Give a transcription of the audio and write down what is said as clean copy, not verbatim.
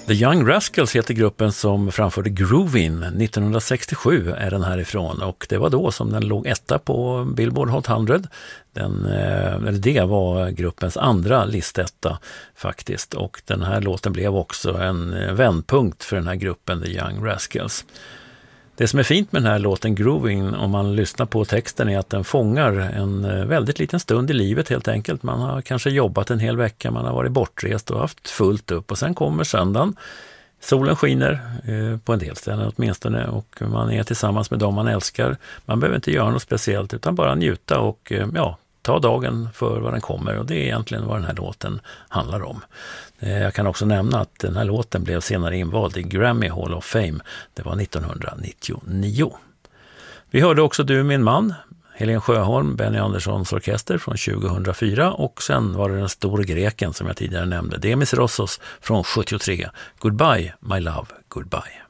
The Young Rascals heter gruppen som framförde Groovin. 1967 är den härifrån och det var då som den låg etta på Billboard Hot 100. Det var gruppens andra listetta faktiskt, och den här låten blev också en vändpunkt för den här gruppen The Young Rascals. Det som är fint med den här låten Groovin, om man lyssnar på texten, är att den fångar en väldigt liten stund i livet helt enkelt. Man har kanske jobbat en hel vecka, man har varit bortrest och haft fullt upp, och sen kommer söndagen. Solen skiner på en del ställen åtminstone, och man är tillsammans med dem man älskar. Man behöver inte göra något speciellt utan bara njuta och ta dagen för vad den kommer, och det är egentligen vad den här låten handlar om. Jag kan också nämna att den här låten blev senare invald i Grammy Hall of Fame. Det var 1999. Vi hörde också Du min man, Helen Sjöholm, Benny Anderssons orkester från 2004, och sen var det den stora greken som jag tidigare nämnde, Demis Roussos från 73. Goodbye my love, goodbye.